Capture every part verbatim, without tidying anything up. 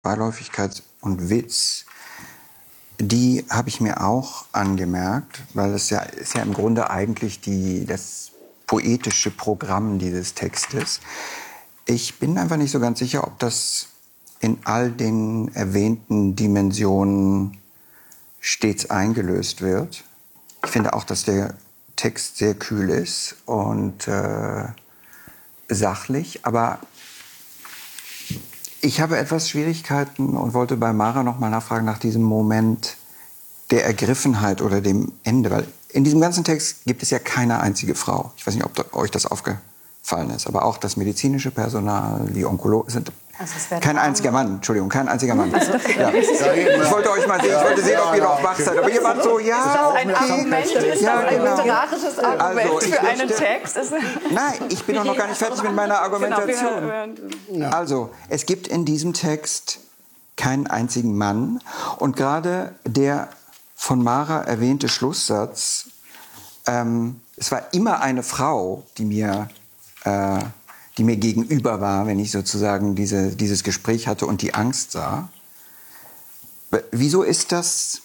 Beiläufigkeit und Witz, die habe ich mir auch angemerkt, weil es ja ist ja im Grunde eigentlich die, das poetische Programm dieses Textes. Ich bin einfach nicht so ganz sicher, ob das in all den erwähnten Dimensionen stets eingelöst wird. Ich finde auch, dass der Text sehr kühl ist und äh, sachlich, aber ich habe etwas Schwierigkeiten und wollte bei Mara noch mal nachfragen nach diesem Moment der Ergriffenheit oder dem Ende, weil in diesem ganzen Text gibt es ja keine einzige Frau. Ich weiß nicht, ob da, euch das aufgefallen ist, aber auch das medizinische Personal, die Onkologen sind also kein einziger Mann, Entschuldigung, kein einziger Mann. Also, ja. Ich wollte euch mal sehen, ich wollte sehen, ob ihr noch wach seid, aber ihr wart so, ja, okay. Ist das ein Argument, ja, genau. ein literarisches Argument also, für einen möchte, Text? Nein, ich bin doch noch gar nicht fertig mit meiner Argumentation. Also, es gibt in diesem Text keinen einzigen Mann und gerade der von Mara erwähnte Schlusssatz, ähm, es war immer eine Frau, die mir äh, die mir gegenüber war, wenn ich sozusagen diese, dieses Gespräch hatte und die Angst sah. Wieso ist das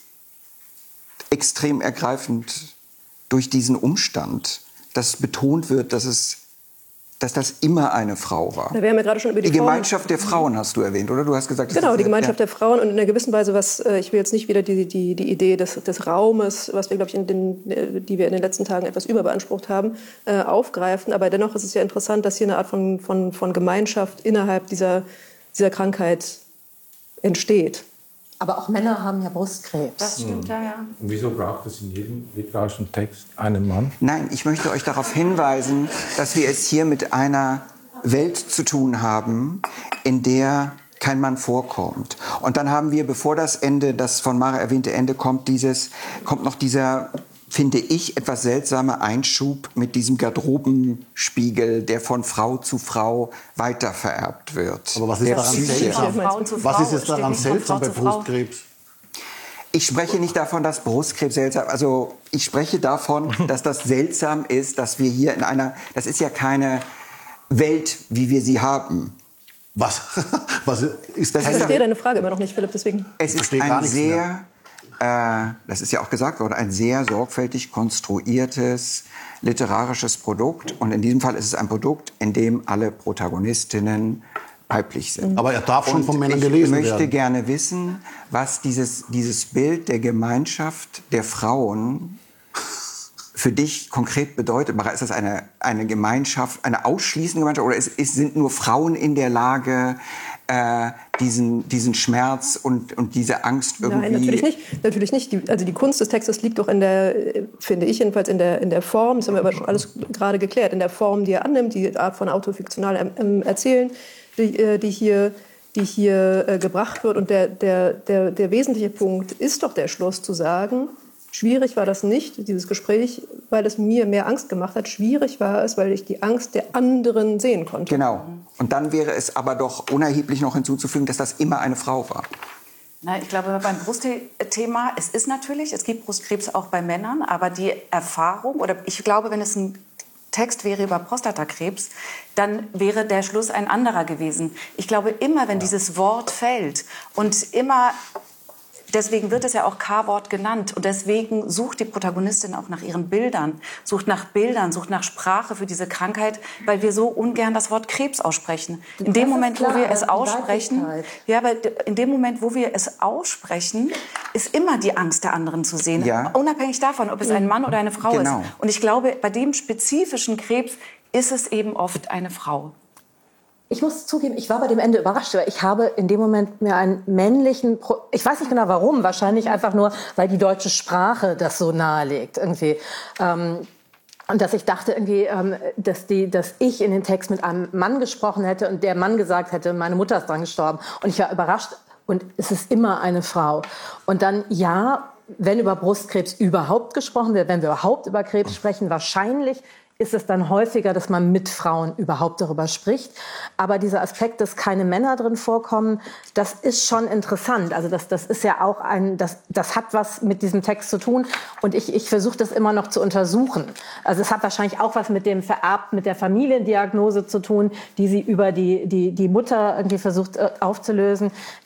extrem ergreifend durch diesen Umstand, dass betont wird, dass, es, dass das immer eine Frau war? Da wir haben ja gerade schon über die, die Gemeinschaft der Frauen hast du erwähnt, oder? Du hast gesagt, das genau, ist, die Gemeinschaft ja. der Frauen und in einer gewissen Weise, was ich will jetzt nicht wieder die, die, die Idee des, des Raumes, was wir, glaube ich, in den, die wir in den letzten Tagen etwas überbeansprucht haben, äh, aufgreifen. Aber dennoch ist es ja interessant, dass hier eine Art von, von, von Gemeinschaft innerhalb dieser, dieser Krankheit entsteht. Aber auch Männer haben ja Brustkrebs. Das stimmt, ja, ja. Und wieso braucht es in jedem literarischen Text einen Mann? Nein, ich möchte euch darauf hinweisen, dass wir es hier mit einer Welt zu tun haben, in der kein Mann vorkommt. Und dann haben wir, bevor das Ende, das von Mara erwähnte Ende kommt, dieses, kommt noch dieser, finde ich, etwas seltsame Einschub mit diesem Garderobenspiegel, der von Frau zu Frau weitervererbt wird. Aber was ist der daran seltsam? Was ist jetzt daran seltsam bei Brustkrebs? Ich spreche nicht davon, dass Brustkrebs seltsam, also ich spreche davon, dass das seltsam ist, dass wir hier in einer, das ist ja keine Welt, wie wir sie haben. Was? Was ist das? Ich verstehe deine Frage immer noch nicht, Philipp, deswegen. Es ist ein sehr, äh, das ist ja auch gesagt worden, ein sehr sorgfältig konstruiertes literarisches Produkt. Und in diesem Fall ist es ein Produkt, in dem alle Protagonistinnen weiblich sind. Aber er darf schon Und von Männern gelesen werden. Ich möchte gerne wissen, was dieses, dieses Bild der Gemeinschaft der Frauen für dich konkret bedeutet. Mara, ist das eine, eine Gemeinschaft, eine ausschließende Gemeinschaft, oder ist, ist, sind nur Frauen in der Lage, äh, diesen, diesen Schmerz und, und diese Angst irgendwie... Nein, natürlich nicht. Natürlich nicht. Die, also die Kunst des Textes liegt doch in der, finde ich jedenfalls, in der, in der Form, das haben wir aber schon alles gerade geklärt, in der Form, die er annimmt, die Art von autofiktional ähm, Erzählen, die, äh, die hier, die hier äh, gebracht wird. Und der, der, der, der wesentliche Punkt ist doch der Schluss, zu sagen, schwierig war das nicht, dieses Gespräch, weil es mir mehr Angst gemacht hat. Schwierig war es, weil ich die Angst der anderen sehen konnte. Genau. Und dann wäre es aber doch unerheblich noch hinzuzufügen, dass das immer eine Frau war. Na, ich glaube, beim Brustthema, es ist natürlich, es gibt Brustkrebs auch bei Männern, aber die Erfahrung, oder ich glaube, wenn es ein Text wäre über Prostatakrebs, dann wäre der Schluss ein anderer gewesen. Ich glaube, immer, wenn dieses Wort fällt und immer... Deswegen wird es ja auch K-Wort genannt. Und deswegen sucht die Protagonistin auch nach ihren Bildern, sucht nach Bildern, sucht nach Sprache für diese Krankheit, weil wir so ungern das Wort Krebs aussprechen. In dem Moment, wo wir es aussprechen, ja, aber in dem Moment, wo wir es aussprechen, ist immer die Angst der anderen zu sehen. Ja. Unabhängig davon, ob es ein Mann oder eine Frau genau. ist. Und ich glaube, bei dem spezifischen Krebs ist es eben oft eine Frau. Ich muss zugeben, ich war bei dem Ende überrascht, weil ich habe in dem Moment mir einen männlichen, Pro ich weiß nicht genau warum, wahrscheinlich einfach nur, weil die deutsche Sprache das so nahelegt irgendwie. Ähm, und dass ich dachte irgendwie, ähm, dass, die, dass ich in den Text mit einem Mann gesprochen hätte und der Mann gesagt hätte, meine Mutter ist dran gestorben. Und ich war überrascht und es ist immer eine Frau. Und dann, ja, wenn über Brustkrebs überhaupt gesprochen wird, wenn wir überhaupt über Krebs sprechen, wahrscheinlich ist es dann häufiger, dass man mit Frauen überhaupt darüber spricht. Aber dieser Aspekt, dass keine Männer drin vorkommen, das ist schon interessant. Also das, das ist ja auch ein, das, das hat was mit diesem Text zu tun. Und ich, ich versuche das immer noch zu untersuchen. Also es hat wahrscheinlich auch was mit dem vererbt, mit der Familiendiagnose zu tun, die sie über die, die, die Mutter irgendwie versucht äh, aufzulösen.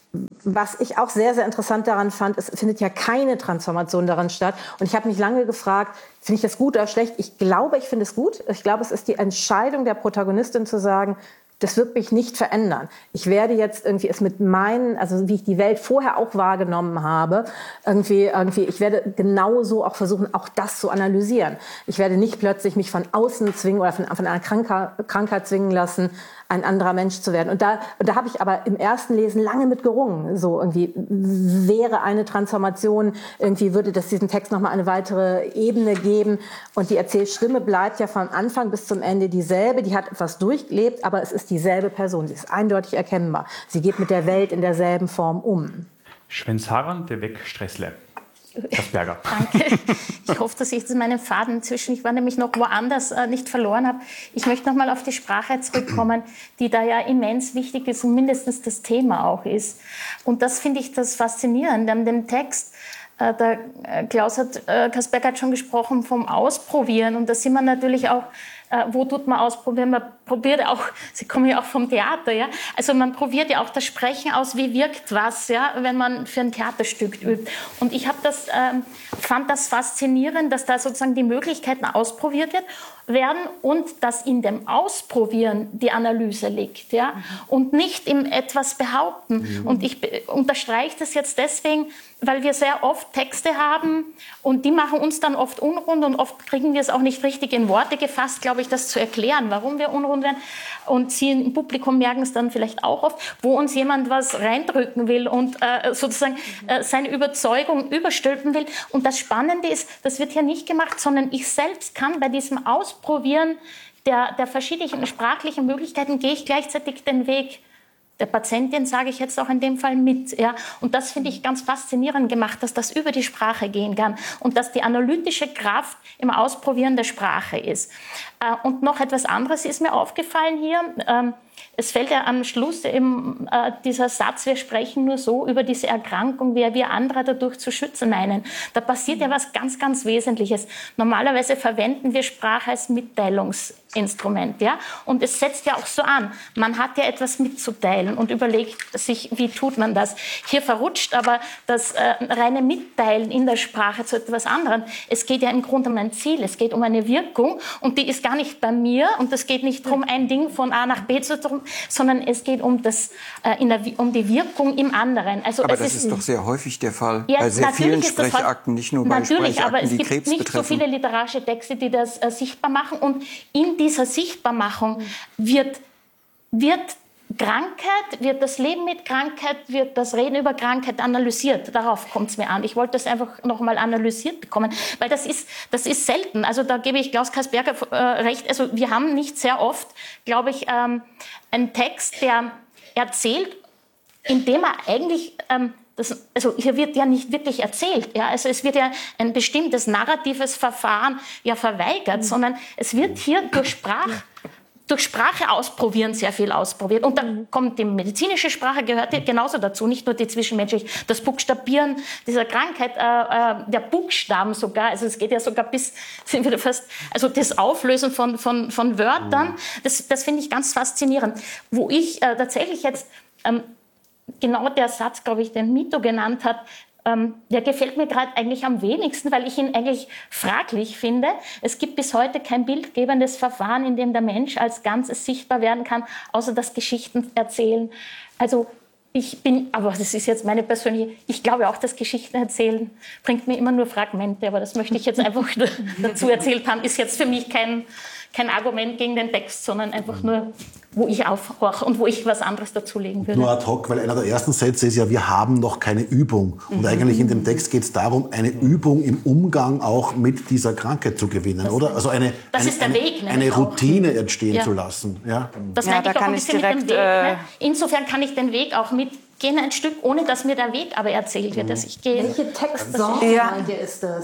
was ich auch sehr, sehr interessant daran fand, es findet ja keine Transformation daran statt. Und ich habe mich lange gefragt, finde ich das gut oder schlecht? Ich glaube, ich finde es gut. Ich glaube, es ist die Entscheidung der Protagonistin zu sagen, das wird mich nicht verändern. Ich werde jetzt irgendwie es mit meinen, also wie ich die Welt vorher auch wahrgenommen habe, irgendwie, irgendwie, ich werde genauso auch versuchen, auch das zu analysieren. Ich werde nicht plötzlich mich von außen zwingen oder von, von einer Krankheit, Krankheit zwingen lassen, ein anderer Mensch zu werden. Und da, und da habe ich aber im ersten Lesen lange mit gerungen. So irgendwie wäre eine Transformation, irgendwie würde das diesem Text nochmal eine weitere Ebene geben. Und die Erzählstimme bleibt ja von Anfang bis zum Ende dieselbe. Die hat etwas durchgelebt, aber es ist dieselbe Person. Sie ist eindeutig erkennbar. Sie geht mit der Welt in derselben Form um. Schwensaran, der Weg Stressle. Kasperger. Danke. Ich hoffe, dass ich jetzt meinen Faden inzwischen, ich war nämlich noch woanders, äh, nicht verloren habe. Ich möchte noch mal auf die Sprache zurückkommen, die da ja immens wichtig ist und mindestens das Thema auch ist. Und das finde ich das Faszinierende an dem Text. Äh, der äh, Klaus hat, äh, Kasperger hat schon gesprochen vom Ausprobieren. Und da sind wir natürlich auch, äh, wo tut man ausprobieren? Man probiert auch, Sie kommen ja auch vom Theater, ja. Also man probiert ja auch das Sprechen aus, wie wirkt was, ja, wenn man für ein Theaterstück übt. Und ich habe das, ähm, fand das faszinierend, dass da sozusagen die Möglichkeiten ausprobiert wird, werden und dass in dem Ausprobieren die Analyse liegt, ja, mhm. und nicht im etwas behaupten. Mhm. Und ich unterstreiche das jetzt deswegen, weil wir sehr oft Texte haben und die machen uns dann oft unrund und oft kriegen wir es auch nicht richtig in Worte gefasst, glaube ich, das zu erklären, warum wir unrund werden. Und Sie im Publikum merken es dann vielleicht auch oft, wo uns jemand was reindrücken will und äh, sozusagen äh, seine Überzeugung überstülpen will. Und das Spannende ist, das wird hier nicht gemacht, sondern ich selbst kann bei diesem Ausprobieren der, der verschiedenen sprachlichen Möglichkeiten, gehe ich gleichzeitig den Weg der Patientin, sage ich jetzt auch in dem Fall, mit. Ja. Und das finde ich ganz faszinierend gemacht, dass das über die Sprache gehen kann und dass die analytische Kraft im Ausprobieren der Sprache ist. Äh, und noch etwas anderes ist mir aufgefallen hier. Ähm, es fällt ja am Schluss eben äh, dieser Satz, wir sprechen nur so über diese Erkrankung, wie wir andere dadurch zu schützen meinen. Da passiert ja was ganz, ganz Wesentliches. Normalerweise verwenden wir Sprache als Mitteilungsinstrument, ja? Und es setzt ja auch so an. Man hat ja etwas mitzuteilen und überlegt sich, wie tut man das. Hier verrutscht aber das äh, reine Mitteilen in der Sprache zu etwas anderem. Es geht ja im Grunde um ein Ziel, es geht um eine Wirkung und die ist gar nicht bei mir und es geht nicht darum, ein Ding von A nach B zu tun, sondern es geht um, das, äh, in der, um die Wirkung im anderen. Also aber es das ist, ist doch sehr häufig der Fall, ja, bei sehr vielen ist das Sprechakten, nicht nur bei natürlich, Sprechakten, aber es die gibt Krebs nicht betreffen. so viele literarische Texte, die das äh, sichtbar machen. Und in dieser Sichtbarmachung wird, wird Krankheit, wird das Leben mit Krankheit, wird das Reden über Krankheit analysiert. Darauf kommt es mir an. Ich wollte das einfach noch mal analysiert bekommen, weil das ist, das ist selten. Also da gebe ich Klaus Kasperger äh, recht. Also wir haben nicht sehr oft, glaube ich, ähm, einen Text, der erzählt, indem er eigentlich ähm, Das, also hier wird ja nicht wirklich erzählt. Ja? Also es wird ja ein bestimmtes narratives Verfahren ja verweigert, mhm. sondern es wird hier durch Sprache, durch Sprache ausprobieren sehr viel ausprobiert. Und dann kommt die medizinische Sprache, gehört genauso dazu, nicht nur die zwischenmenschliche. Das Buchstabieren dieser Krankheit, äh, äh, der Buchstaben sogar, also es geht ja sogar bis, sind wir fast, also das Auflösen von, von, von Wörtern, das, das finde ich ganz faszinierend. Wo ich äh, tatsächlich jetzt... Ähm, Genau der Satz, glaube ich, den Mito genannt hat, ähm, der gefällt mir gerade eigentlich am wenigsten, weil ich ihn eigentlich fraglich finde. Es gibt bis heute kein bildgebendes Verfahren, in dem der Mensch als Ganzes sichtbar werden kann, außer das Geschichten erzählen. Also ich bin, aber das ist jetzt meine persönliche, ich glaube auch, das Geschichten erzählen bringt mir immer nur Fragmente, aber das möchte ich jetzt einfach dazu erzählt haben, ist jetzt für mich kein, kein Argument gegen den Text, sondern einfach nur, wo ich aufhorche und wo ich was anderes dazulegen würde. Nur ad hoc, weil einer der ersten Sätze ist ja, wir haben noch keine Übung. Und mhm. eigentlich in dem Text geht es darum, eine Übung im Umgang auch mit dieser Krankheit zu gewinnen, das oder? Also eine, das eine, ist der eine, Weg, eine Routine entstehen ja. zu lassen. Ja. Das ja, meine da ich auch kann ein ich bisschen direkt, mit dem Weg. äh, Ne? Insofern kann ich den Weg auch mitgehen ein Stück, ohne dass mir der Weg aber erzählt wird, dass ich gehe. Welche Textsorte ja. meint ihr ist das?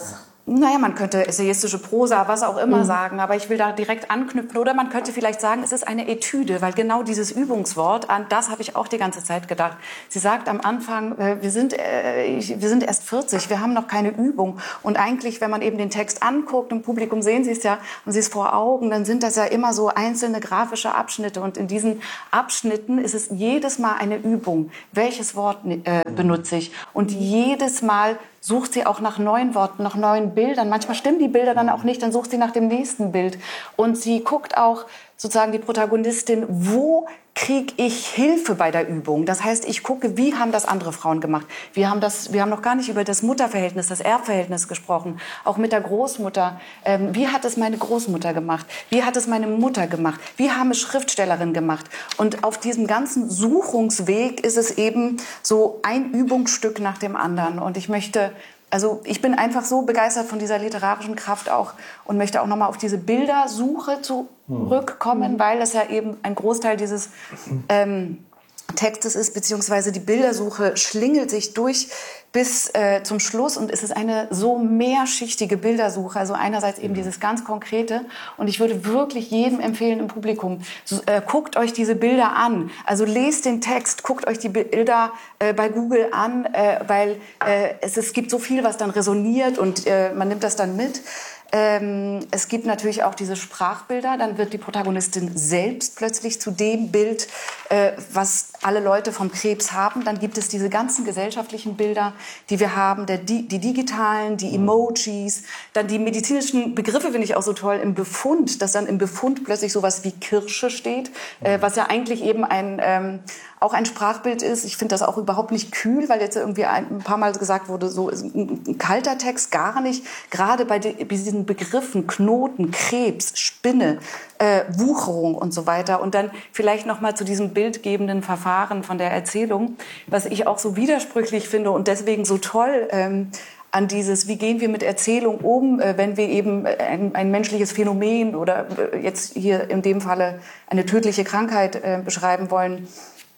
naja, man könnte essayistische Prosa, was auch immer mhm. sagen, aber ich will da direkt anknüpfen. Oder man könnte vielleicht sagen, es ist eine Etüde, weil genau dieses Übungswort, an das habe ich auch die ganze Zeit gedacht. Sie sagt am Anfang, äh, wir, sind, äh, ich, wir sind erst vierzig, wir haben noch keine Übung. Und eigentlich, wenn man eben den Text anguckt, im Publikum sehen Sie es ja, und Sie es vor Augen, dann sind das ja immer so einzelne grafische Abschnitte. Und in diesen Abschnitten ist es jedes Mal eine Übung. Welches Wort äh, benutze ich? Und jedes Mal sucht sie auch nach neuen Worten, nach neuen Bildern. Manchmal stimmen die Bilder dann auch nicht, dann sucht sie nach dem nächsten Bild. Und sie guckt auch, sozusagen die Protagonistin, wo kriege ich Hilfe bei der Übung? Das heißt, ich gucke, wie haben das andere Frauen gemacht? Wir haben, das, wir haben noch gar nicht über das Mutterverhältnis, das Erbverhältnis gesprochen, auch mit der Großmutter. Ähm, wie hat es meine Großmutter gemacht? Wie hat es meine Mutter gemacht? Wie haben es Schriftstellerinnen gemacht? Und auf diesem ganzen Suchungsweg ist es eben so ein Übungsstück nach dem anderen. Und ich möchte... Also ich bin einfach so begeistert von dieser literarischen Kraft auch und möchte auch nochmal auf diese Bildersuche zurückkommen, mhm. weil das ja eben ein Großteil dieses ähm, Textes ist, beziehungsweise die Bildersuche schlingelt sich durch bis äh, zum Schluss und es ist eine so mehrschichtige Bildersuche, also einerseits eben dieses ganz Konkrete und ich würde wirklich jedem empfehlen im Publikum, so, äh, guckt euch diese Bilder an, also lest den Text, guckt euch die Bilder äh, bei Google an, äh, weil äh, es, es gibt so viel, was dann resoniert und äh, man nimmt das dann mit. Ähm, es gibt natürlich auch diese Sprachbilder, dann wird die Protagonistin selbst plötzlich zu dem Bild, äh, was alle Leute vom Krebs haben. Dann gibt es diese ganzen gesellschaftlichen Bilder, die wir haben, der, die, die digitalen, die Emojis, dann die medizinischen Begriffe finde ich auch so toll im Befund, dass dann im Befund plötzlich sowas wie Kirsche steht, äh, was ja eigentlich eben ein... Ähm, auch ein Sprachbild ist. Ich finde das auch überhaupt nicht kühl, weil jetzt irgendwie ein paar Mal gesagt wurde, so ist ein, ein kalter Text, gar nicht. Gerade bei, de, bei diesen Begriffen Knoten, Krebs, Spinne, äh, Wucherung und so weiter. Und dann vielleicht noch mal zu diesem bildgebenden Verfahren von der Erzählung, was ich auch so widersprüchlich finde und deswegen so toll ähm, an dieses, wie gehen wir mit Erzählung um, äh, wenn wir eben ein, ein menschliches Phänomen oder äh, jetzt hier in dem Falle eine tödliche Krankheit äh, beschreiben wollen,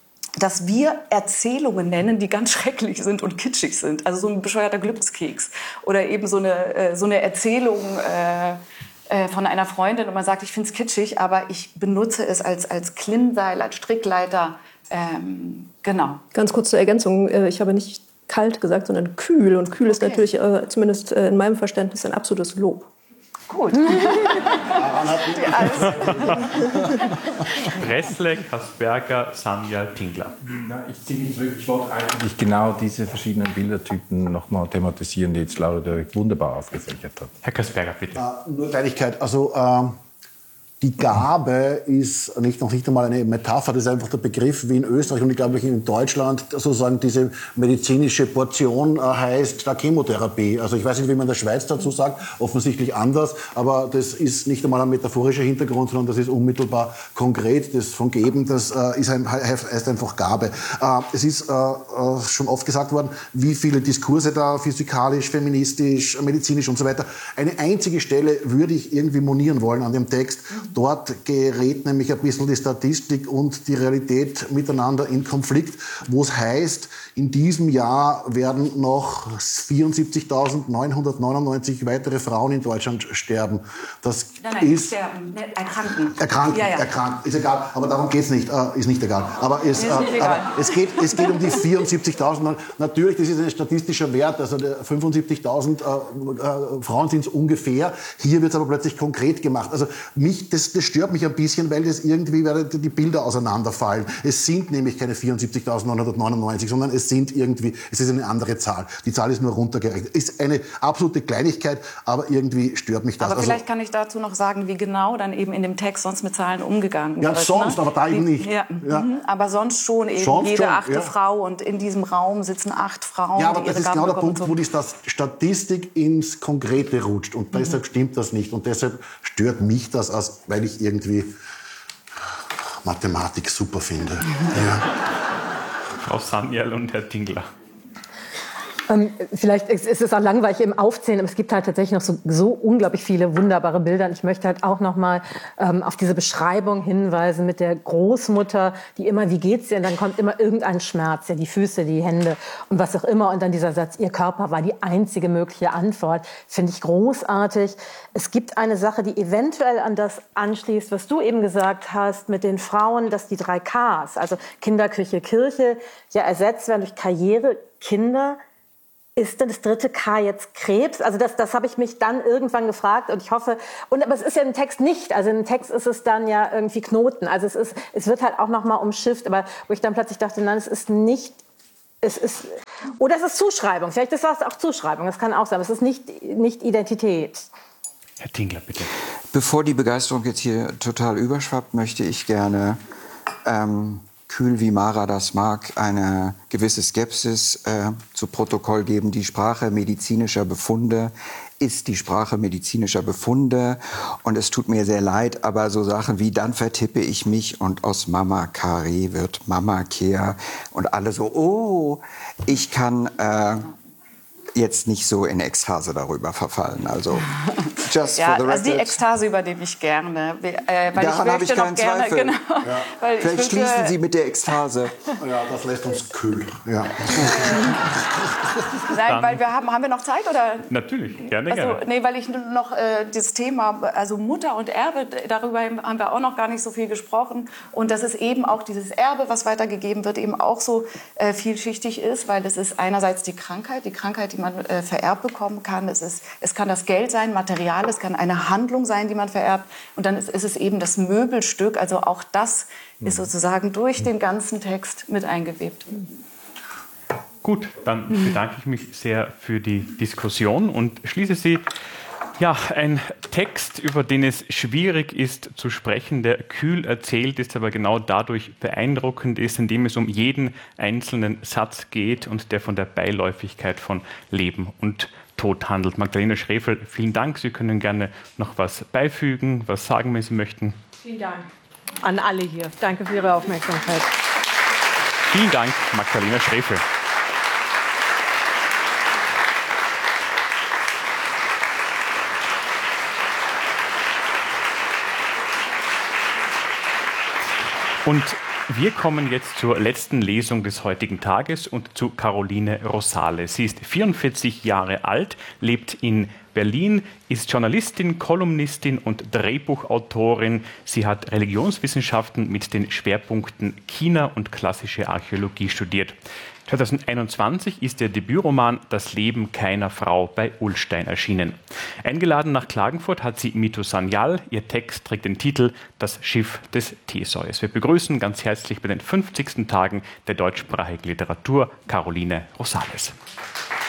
dass wir Erzählungen nennen, die ganz schrecklich sind und kitschig sind. Also so ein bescheuerter Glückskeks oder eben so eine, so eine Erzählung äh, von einer Freundin und man sagt, ich finde es kitschig, aber ich benutze es als, als Klimmseil, als Strickleiter. Ähm, genau. Ganz kurz zur Ergänzung. Ich habe nicht kalt gesagt, sondern kühl. Und kühl ist okay. natürlich, äh, zumindest in meinem Verständnis, ein absolutes Lob. Gut. Dressle, Kasperger, Sanyal, Tingler. Na, ich ziehe mich zurück. Ich wollte eigentlich genau diese verschiedenen Bildertypen noch mal thematisieren, die jetzt Laura Dörrig wunderbar aufgefächert hat. Herr Kasperger, bitte. Äh, nur Kleinigkeit. Also ähm, die Gabe ist nicht, noch nicht einmal eine Metapher, das ist einfach der Begriff wie in Österreich und ich glaube in Deutschland sozusagen diese medizinische Portion äh, heißt der Chemotherapie. Also ich weiß nicht, wie man in der Schweiz dazu sagt, offensichtlich anders, aber das ist nicht einmal ein metaphorischer Hintergrund, sondern das ist unmittelbar konkret. Das von Geben, das äh, ist ein, heißt einfach Gabe. Äh, es ist äh, äh, schon oft gesagt worden, wie viele Diskurse da physikalisch, feministisch, medizinisch und so weiter. Eine einzige Stelle würde ich irgendwie monieren wollen an dem Text. Dort gerät nämlich ein bisschen die Statistik und die Realität miteinander in Konflikt, wo es heißt, in diesem Jahr werden noch vierundsiebzigtausendneunhundertneunundneunzig weitere Frauen in Deutschland sterben. Das nein, nein, ist sterben, erkranken. Erkranken, ja, ja. erkranken, ist egal. Aber darum geht es nicht, äh, ist nicht egal. Aber, es, äh, aber es, geht, es geht um die vierundsiebzigtausend. Natürlich, das ist ein statistischer Wert, also fünfundsiebzigtausend äh, äh, Frauen sind es ungefähr. Hier wird es aber plötzlich konkret gemacht. Also mich, das, das stört mich ein bisschen, weil das irgendwie weil die Bilder auseinanderfallen. Es sind nämlich keine vierundsiebzigtausendneunhundertneunundneunzig, sondern es sind irgendwie, es ist eine andere Zahl. Die Zahl ist nur runtergerechnet. Ist eine absolute Kleinigkeit, aber irgendwie stört mich das. Aber vielleicht also, kann ich dazu noch sagen, wie genau dann eben in dem Text sonst mit Zahlen umgegangen ja, wird. sonst, ne? aber da eben nicht. Ja, ja. Mhm. Aber sonst schon eben sonst jede schon, achte ja. Frau und in diesem Raum sitzen acht Frauen. Ja, aber die das ihre ist Gaben genau der bekommen. Punkt, wo die Statistik ins Konkrete rutscht. Und mhm. deshalb stimmt das nicht. Und deshalb stört mich das, als, weil ich irgendwie Mathematik super finde. Ja. Frau Sanyal und Herr Tingler. Ähm, vielleicht ist es auch langweilig im Aufzählen, aber es gibt halt tatsächlich noch so, so unglaublich viele wunderbare Bilder. Und ich möchte halt auch noch mal ähm, auf diese Beschreibung hinweisen mit der Großmutter, die immer, wie geht's dir? Und dann kommt immer irgendein Schmerz, ja, die Füße, die Hände und was auch immer. Und dann dieser Satz, ihr Körper war die einzige mögliche Antwort. Finde ich großartig. Es gibt eine Sache, die eventuell an das anschließt, was du eben gesagt hast mit den Frauen, dass die drei Ks, also Kinder, Küche, Kirche, ja ersetzt werden durch Karriere, Kinder. Ist denn das dritte K jetzt Krebs? Also das, das habe ich mich dann irgendwann gefragt und ich hoffe, und aber es ist ja im Text nicht, also im Text ist es dann ja irgendwie Knoten, also es ist, es wird halt auch nochmal umschifft, aber wo ich dann plötzlich dachte, nein, es ist nicht, es ist, oder es ist Zuschreibung, vielleicht ist das auch Zuschreibung, das kann auch sein, aber es ist nicht, nicht Identität. Herr Tingler, bitte. Bevor die Begeisterung jetzt hier total überschwappt, möchte ich gerne ähm, kühl wie Mara das mag, eine gewisse Skepsis äh, zu Protokoll geben. Die Sprache medizinischer Befunde ist die Sprache medizinischer Befunde. Und es tut mir sehr leid, aber so Sachen wie dann vertippe ich mich und aus Mama Kari wird Mama Kehr und alle so, oh, ich kann äh, jetzt nicht so in Ekstase darüber verfallen. Also, just ja, for the also die record. Ekstase übernehme ich gerne. Äh, weil Daran ich habe ich möchte keinen noch gerne, Zweifel. genau, Ja. weil Vielleicht ich möchte, schließen Sie mit der Ekstase. Ja, das lässt uns kühl. Ja. Nein, weil wir haben, haben wir noch Zeit oder? Natürlich, gerne, Also, gerne. nee, weil ich noch äh, dieses Thema, also Mutter und Erbe, darüber haben wir auch noch gar nicht so viel gesprochen. Und dass es eben auch dieses Erbe, was weitergegeben wird, eben auch so äh, vielschichtig ist, weil es ist einerseits die Krankheit, die Krankheit, die man äh, vererbt bekommen kann. Es, ist, es kann das Geld sein, Material, es kann eine Handlung sein, die man vererbt. Und dann ist, ist es eben das Möbelstück. Also auch das ist sozusagen durch den ganzen Text mit eingewebt. Gut, dann bedanke ich mich sehr für die Diskussion und schließe sie. Ja, ein Text, über den es schwierig ist zu sprechen, der kühl erzählt ist, aber genau dadurch beeindruckend ist, indem es um jeden einzelnen Satz geht und der von der Beiläufigkeit von Leben und Tod handelt. Magdalena Schrefel, vielen Dank. Sie können gerne noch was beifügen, was sagen, wenn Sie möchten. Vielen Dank an alle hier. Danke für Ihre Aufmerksamkeit. Vielen Dank, Magdalena Schrefel. Und wir kommen jetzt zur letzten Lesung des heutigen Tages und zu Caroline Rosales. Sie ist vierundvierzig Jahre alt, lebt in Berlin, ist Journalistin, Kolumnistin und Drehbuchautorin. Sie hat Religionswissenschaften mit den Schwerpunkten China und klassische Archäologie studiert. zweitausendeinundzwanzig ist der Debütroman Das Leben keiner Frau bei Ullstein erschienen. Eingeladen nach Klagenfurt hat sie Mito Sanyal. Ihr Text trägt den Titel Das Schiff des Theseus. Wir begrüßen ganz herzlich bei den fünfzigsten Tagen der deutschsprachigen Literatur Caroline Rosales.